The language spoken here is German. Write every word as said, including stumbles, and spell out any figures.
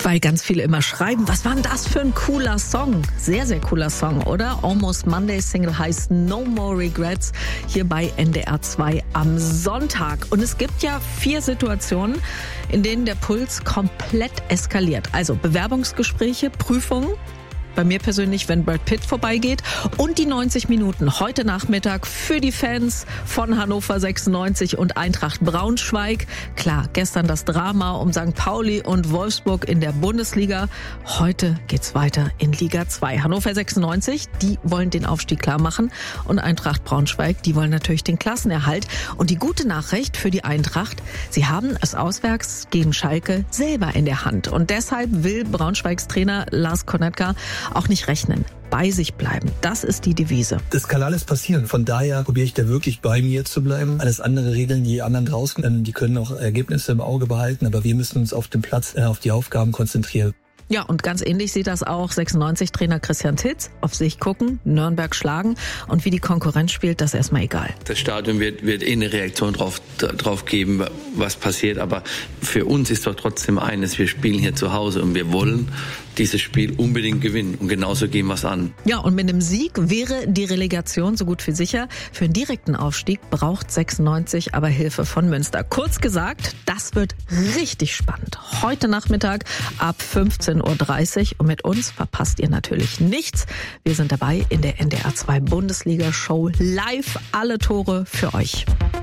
Weil ganz viele immer schreiben, was war denn das für ein cooler Song? Sehr, sehr cooler Song, oder? Almost Monday Single heißt No More Regrets hier bei N D R zwei am Sonntag. Und es gibt ja vier Situationen, in denen der Puls komplett eskaliert. Also Bewerbungsgespräche, Prüfungen. Bei mir persönlich, wenn Brad Pitt vorbeigeht. Und die neunzig Minuten heute Nachmittag für die Fans von Hannover sechsundneunzig und Eintracht Braunschweig. Klar, gestern das Drama um Sankt Pauli und Wolfsburg in der Bundesliga. Heute geht's weiter in Liga zwei. Hannover sechsundneunzig, die wollen den Aufstieg klar machen. Und Eintracht Braunschweig, die wollen natürlich den Klassenerhalt. Und die gute Nachricht für die Eintracht, sie haben es auswärts gegen Schalke selber in der Hand. Und deshalb will Braunschweigs Trainer Lars Konetka auch nicht rechnen. Bei sich bleiben. Das ist die Devise. Das kann alles passieren. Von daher probiere ich da wirklich bei mir zu bleiben. Alles andere regeln die anderen draußen. Die können auch Ergebnisse im Auge behalten, aber wir müssen uns auf dem Platz, auf die Aufgaben konzentrieren. Ja, und ganz ähnlich sieht das auch sechsundneunzig-Trainer Christian Titz. Auf sich gucken, Nürnberg schlagen und wie die Konkurrenz spielt, das ist erstmal egal. Das Stadion wird, wird eh eine Reaktion drauf, drauf geben, was passiert. Aber für uns ist doch trotzdem eines, wir spielen hier zu Hause und wir wollen dieses Spiel unbedingt gewinnen. Und genauso gehen wir es an. Ja, und mit einem Sieg wäre die Relegation so gut wie sicher. Für einen direkten Aufstieg braucht sechsundneunzig aber Hilfe von Münster. Kurz gesagt, das wird richtig spannend. Heute Nachmittag ab fünfzehn Uhr dreißig und mit uns verpasst ihr natürlich nichts. Wir sind dabei in der N D R zwei Bundesliga-Show live, alle Tore für euch.